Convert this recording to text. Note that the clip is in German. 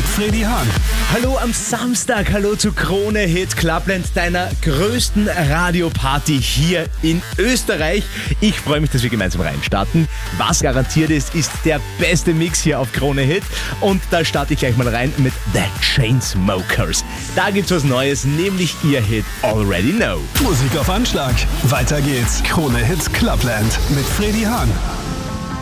Freddy Hahn. Hallo am Samstag, hallo zu Krone Hit Clubland, deiner größten Radioparty hier in Österreich. Ich freue mich, dass wir gemeinsam reinstarten. Was garantiert ist, ist der beste Mix hier auf Krone Hit. Und da starte ich gleich mal rein mit The Chainsmokers. Da gibt's was Neues, nämlich ihr Hit Already Know. Musik auf Anschlag. Weiter geht's. Krone Hit Clubland mit Freddy Hahn.